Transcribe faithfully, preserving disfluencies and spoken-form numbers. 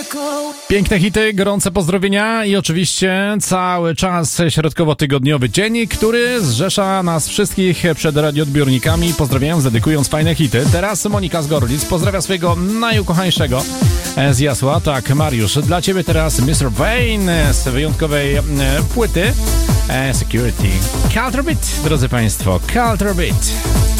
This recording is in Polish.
Piękne hity, gorące pozdrowienia i oczywiście cały czas środkowo-tygodniowy dzień, który zrzesza nas wszystkich przed radioodbiornikami, pozdrawiając, dedykując fajne hity. Teraz Monika z Gorlic pozdrawia swojego najukochańszego z Jasła, tak, Mariusz. Dla ciebie teraz mister Wayne z wyjątkowej płyty Security. Culture Beat, drodzy państwo, Culture Beat.